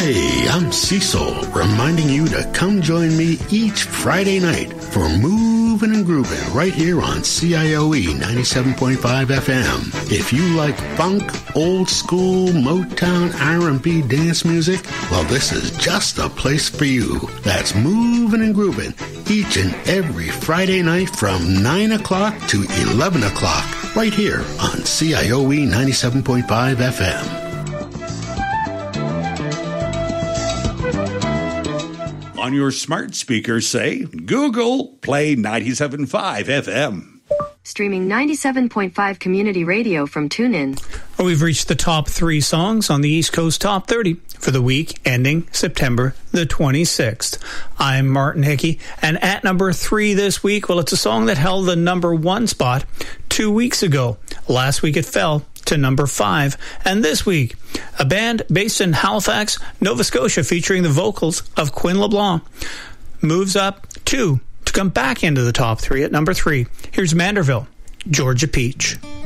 Hey, I'm Cecil, reminding you to come join me each Friday night for Moving and Grooving right here on CIOE 97.5 FM. If you like funk, old school, Motown, R&B dance music, well, this is just the place for you. That's Moving and Grooving each and every Friday night from 9 o'clock to 11 o'clock right here on CIOE 97.5 FM. On your smart speaker, say, Google, play 97.5 FM. Streaming 97.5 community radio from TuneIn. We've reached the top 3 songs on the East Coast Top 30 for the week ending September the 26th. I'm Martin Hickey, and at number 3 this week, well, it's a song that held the number 1 spot 2 weeks ago. Last week it fell to number 5, and this week, a band based in Halifax, Nova Scotia, featuring the vocals of Quinn LeBlanc, moves up 2 to come back into the top 3 at number 3. Here's Manderville, Georgia Peach.